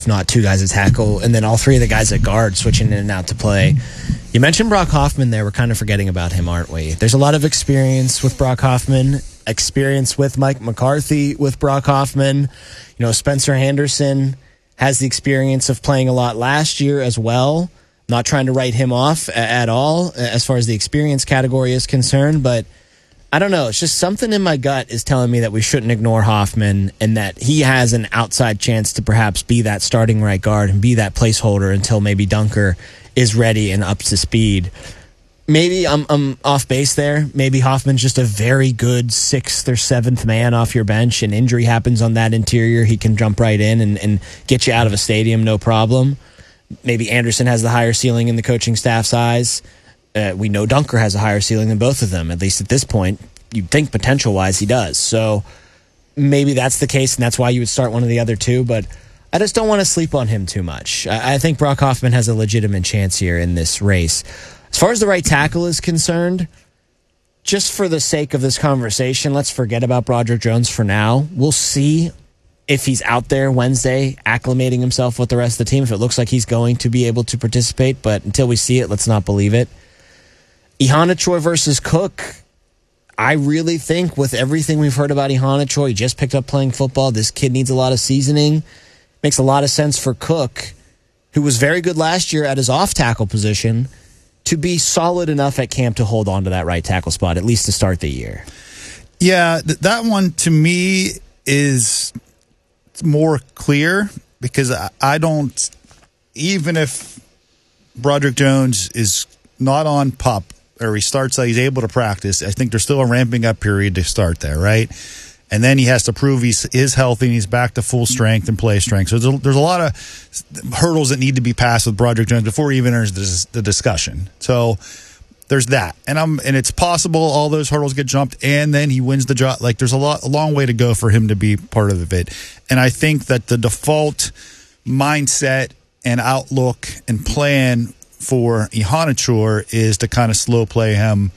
if not two guys at tackle, and then all three of the guys at guard switching in and out to play. You mentioned Brock Hoffman there. We're kind of forgetting about him, aren't we? There's a lot of experience with Brock Hoffman, experience with Mike McCarthy with Brock Hoffman. Spencer Henderson has the experience of playing a lot last year as well. Not trying to write him off at all as far as the experience category is concerned, but I don't know. It's just something in my gut is telling me that we shouldn't ignore Hoffman and that he has an outside chance to perhaps be that starting right guard and be that placeholder until maybe Dunker is ready and up to speed. Maybe I'm off base there. Maybe Hoffman's just a very good sixth or seventh man off your bench. An injury happens on that interior, he can jump right in and get you out of a stadium, no problem. Maybe Anderson has the higher ceiling in the coaching staff's eyes. We know Dunker has a higher ceiling than both of them, at least at this point. You'd think potential-wise he does. So maybe that's the case, and that's why you would start one of the other two, but I just don't want to sleep on him too much. I think Brock Hoffman has a legitimate chance here in this race. As far as the right tackle is concerned, just for the sake of this conversation, let's forget about Broderick Jones for now. We'll see if he's out there Wednesday acclimating himself with the rest of the team, if it looks like he's going to be able to participate, but until we see it, let's not believe it. Ihanachoy versus Cook. I really think with everything we've heard about Ihanachoy, he just picked up playing football. This kid needs a lot of seasoning. Makes a lot of sense for Cook, who was very good last year at his off-tackle position, to be solid enough at camp to hold on to that right tackle spot, at least to start the year. Yeah, that one to me is more clear because I don't, even if Broderick Jones is not on PUP or he starts, he's able to practice, I think there's still a ramping up period to start there, right? And then he has to prove he is healthy and he's back to full strength and play strength. So there's a lot of hurdles that need to be passed with Broderick Jones before he even enters the discussion. So there's that. And it's possible all those hurdles get jumped and then he wins the job. Like there's a long way to go for him to be part of it. And I think that the default mindset and outlook and plan for Ihanachoy is to kind of slow play him.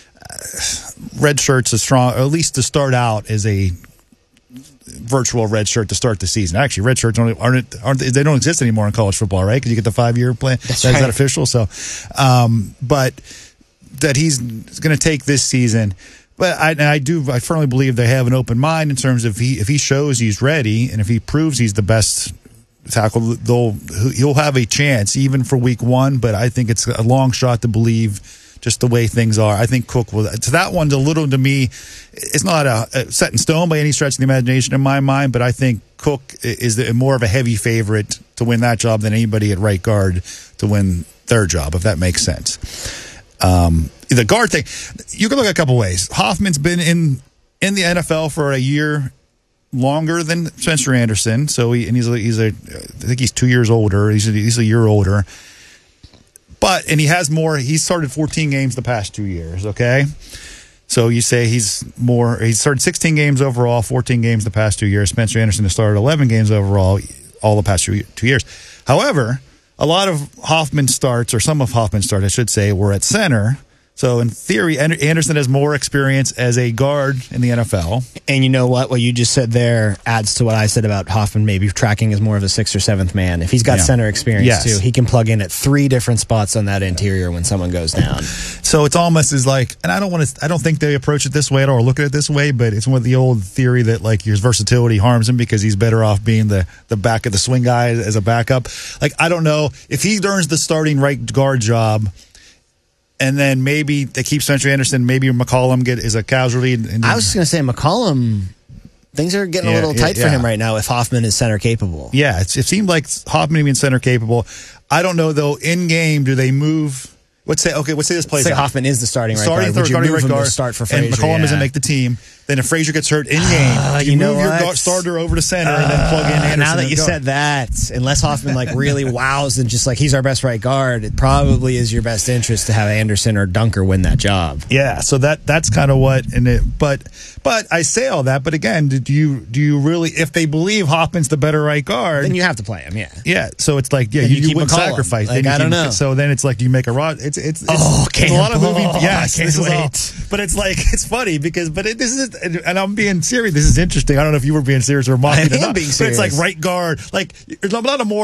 Red shirt's a strong, or at least to start out as a virtual red shirt to start the season. Actually, red shirts aren't they don't exist anymore in college football, right? Because you get the 5-year plan. That's right. Is that official? So, but that he's going to take this season. But I firmly believe they have an open mind in terms of if he shows he's ready and if he proves he's the best tackle, he'll have a chance even for week 1. But I think it's a long shot to believe. Just the way things are. I think Cook will. So that one's a little, to me, it's not a set in stone by any stretch of the imagination in my mind, but I think Cook is more of a heavy favorite to win that job than anybody at right guard to win their job, if that makes sense. The guard thing, you can look at a couple ways. Hoffman's been in the NFL for a year longer than Spencer Anderson, so I think he's 2 years older. He's a year older. And he has more. He started 14 games the past 2 years, okay? So you say he started 16 games overall, 14 games the past 2 years. Spencer Anderson has started 11 games overall all the past 2 years. However, a lot of Hoffman starts, or some of Hoffman starts, I should say, were at center. So in theory, Anderson has more experience as a guard in the NFL. And you know what? What you just said there adds to what I said about Hoffman maybe tracking as more of a 6th or 7th man. If he's got center experience too, he can plug in at 3 different spots on that interior when someone goes down. So it's almost as like, and I don't think they approach it this way at all or look at it this way, but it's one of the old theory that like his versatility harms him because he's better off being the back of the swing guy as a backup. Like, I don't know if he earns the starting right guard job. And then maybe they keep Spencer Anderson. Maybe McCollum is a casualty. I was just going to say McCollum. Things are getting a little tight for him right now if Hoffman is center capable. Yeah, it seemed like Hoffman being center capable. I don't know though. In game, do they move? Let's say this plays. Say Hoffman is the starting right guard. Would you move him to start for Frazier? And McCollum doesn't make the team. Then if Frazier gets hurt in game, you move your starter over to center and then plug in Anderson. Now that you said that, unless Hoffman really wows and just he's our best right guard, it probably is your best interest to have Anderson or Dunker win that job. Yeah, so that's kind of what. But I say all that. But again, do you really? If they believe Hoffman's the better right guard, then you have to play him. Yeah. Yeah. So it's like you would sacrifice. I don't know. So then it's like, do you make a rod? it's a Camp. lot of movie. Oh, Yes, I can't this is all. wait. But it's like it's funny because this is, and I'm being serious. This is interesting. I don't know if you were being serious or mocking. I am or not, being but it's like serious. right guard. Like there's a lot of more